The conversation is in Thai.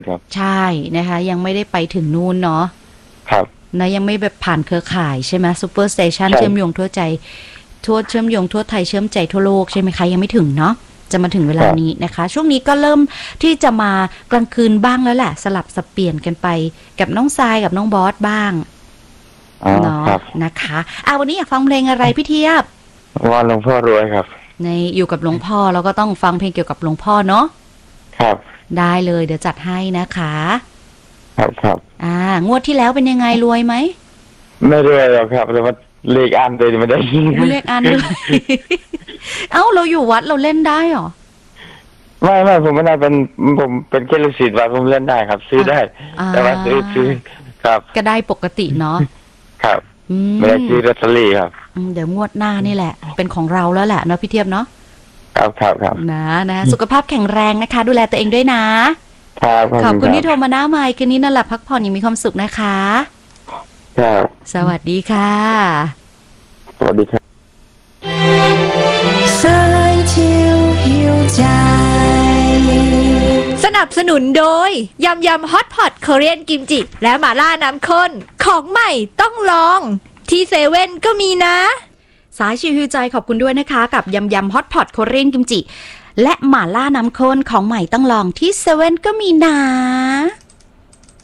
ครับใช่นะคะยังไม่ได้ไปถึงนู่นเนาะครับนะยังไม่แบบผ่านเครือข่ายใช่ไหมซูเปอร์สเตชันใช่เชื่อมโยงทั่วใจทั่วเชื่อมโยงทั่วไทยเชื่อมใจทั่วโลกใช่ไหมคะยังไม่ถึงเนาะจะมาถึงเวลานี้นะคะช่วงนี้ก็เริ่มที่จะมากลางคืนบ้างแล้วแหละสลับสับเปลี่ยนกันไปกับน้องทรายกับน้องบอสบ้างเนาะนะคะวันนี้อยากฟังเพลงอะไรพี่เทียบวอนหลวงพ่อรวยครับในอยู่กับหลวงพ่อแล้วก็ต้องฟังเพลงเกี่ยวกับหลวงพ่อเนาะครับได้เลยเดี๋ยวจัดให้นะคะครับงวดที่แล้วเป็นยังไงรวยไหมไม่รวยหรอกครับแต่ว่าเลขอันเลยไม่ได้เลขอันด้วยเราอยู่วัดเราเล่นได้หรอไม่ผมไม่ได้ผมเป็นแค่ลูกศิษย์วัดผมเล่นได้ครับซื้อได้แต่ว่าซื้อครับก็ได้ปกติเนาะครับไม่ได้ซื้อลอตเตอรี่ครับเดี๋ยวงวดหน้านี่แหละเป็นของเราแล้วแหละเนาะพี่เทียบเนาะครับนะสุขภาพแข็งแรงนะคะดูแลตัวเองด้วยนะครับขอบคุณที่โทรมาหน้าไมค์คืนนี้นั่นแหละพักผ่อนอย่างมีความสุขนะคะครับสวัสดีค่ะสวัสดีครับสายเที่ยวหิวใจสนับสนุนโดยยำฮอตพอตคอเรียนกิมจิและหม่าล่าน้ำข้นของใหม่ต้องลองที่เซเว่นก็มีนะสายชิวหิวใจขอบคุณด้วยนะคะกับยำฮอตพอตโคเรียนกิมจิและหม่าล่าน้ำข้นของใหม่ต้องลองที่เซเว่นก็มีนะ